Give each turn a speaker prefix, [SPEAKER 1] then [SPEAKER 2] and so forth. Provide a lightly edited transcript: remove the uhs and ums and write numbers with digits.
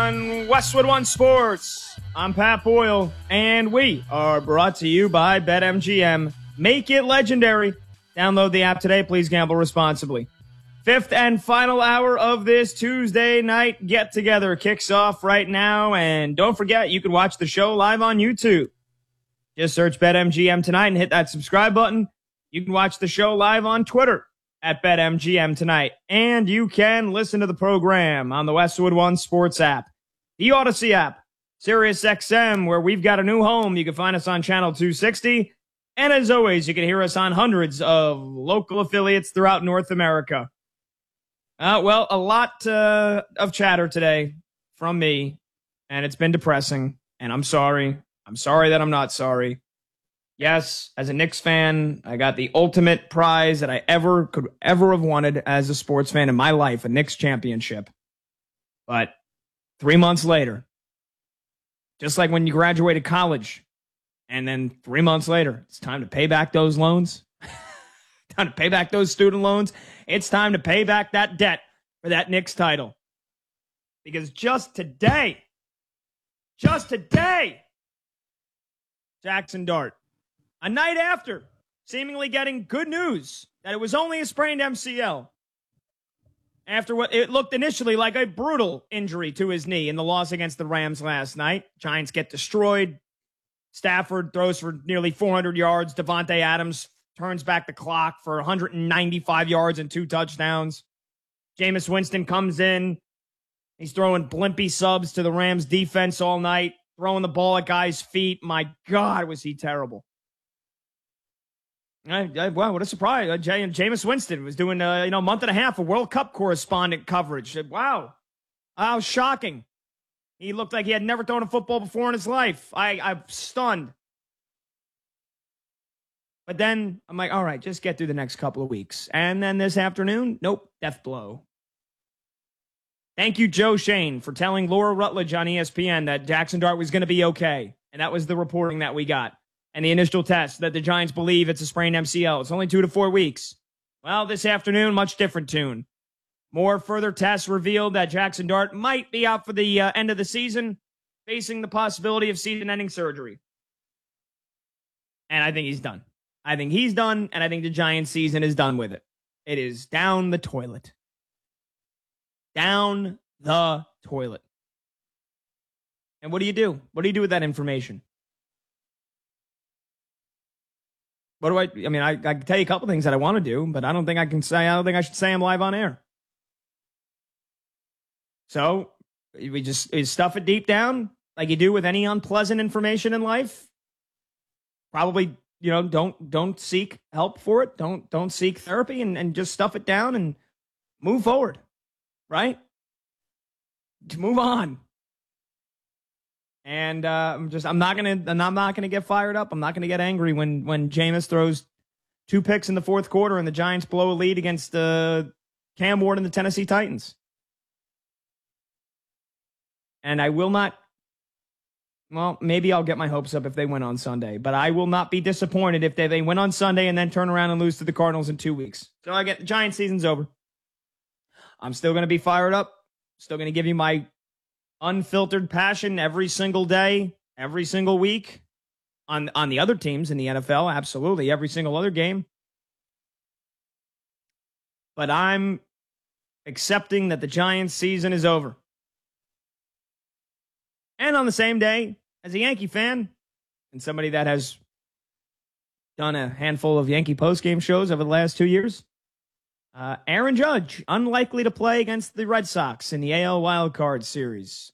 [SPEAKER 1] on Westwood One Sports. I'm Pat Boyle, and we are brought to you by BetMGM. Make it legendary. Download the app today. Please gamble responsibly. Fifth and final hour of this Tuesday night get-together kicks off right now, and don't forget, you can watch the show live on YouTube. Just search BetMGM tonight and hit that subscribe button. You can watch the show live on Twitter at BetMGM tonight, and you can listen to the program on the Westwood One Sports app, the Odyssey app, SiriusXM, where we've got a new home. You can find us on channel 260, and as always, you can hear us on hundreds of local affiliates throughout North America. Well, a lot of chatter today from me, and it's been depressing, and I'm sorry. I'm sorry that I'm not sorry. Yes, as a Knicks fan, I got the ultimate prize that I could ever have wanted as a sports fan in my life, a Knicks championship. But 3 months later, just like when you graduated college, and then 3 months later, it's time to pay back those loans. Time to pay back those student loans. It's time to pay back that debt for that Knicks title. Because just today, Jackson Dart, a night after seemingly getting good news that it was only a sprained MCL, after what it looked initially like a brutal injury to his knee in the loss against the Rams last night. Giants get destroyed. Stafford throws for nearly 400 yards. Devontae Adams turns back the clock for 195 yards and 2 touchdowns. Jameis Winston comes in. He's throwing blimpy subs to the Rams defense all night, throwing the ball at guys' feet. My God, was he terrible. Wow, what a surprise. Jameis Winston was doing, a month and a half of World Cup correspondent coverage. Wow. How shocking. He looked like he had never thrown a football before in his life. I'm stunned. But then I'm like, all right, just get through the next couple of weeks. And then this afternoon, nope, death blow. Thank you, Joe Shane, for telling Laura Rutledge on ESPN that Jackson Dart was going to be okay. And that was the reporting that we got. And the initial test that the Giants believe it's a sprained MCL. It's only 2 to 4 weeks. Well, this afternoon, much different tune. More further tests revealed that Jackson Dart might be out for the end of the season, facing the possibility of season-ending surgery. And I think he's done. I think he's done, and I think the Giants season is done with it. It is down the toilet. Down the toilet. And what do you do? What do you do with that information? What do I mean, I can tell you a couple things that I want to do, but I don't think I should say them live on air. So we just stuff it deep down like you do with any unpleasant information in life. Probably, don't seek help for it. Don't seek therapy and just stuff it down and move forward. Right? To move on. And I'm not gonna get fired up. I'm not gonna get angry when Jameis throws 2 picks in the fourth quarter and the Giants blow a lead against Cam Ward and the Tennessee Titans. And I will not. Well, maybe I'll get my hopes up if they win on Sunday, but I will not be disappointed if they win on Sunday and then turn around and lose to the Cardinals in 2 weeks. So I get the Giants season's over. I'm still going to be fired up. Still going to give you my unfiltered passion every single day, every single week on the other teams in the NFL. Absolutely. Every single other game. But I'm accepting that the Giants season is over. And on the same day, as a Yankee fan and somebody that has done a handful of Yankee postgame shows over the last 2 years, Aaron Judge, unlikely to play against the Red Sox in the AL Wildcard Series.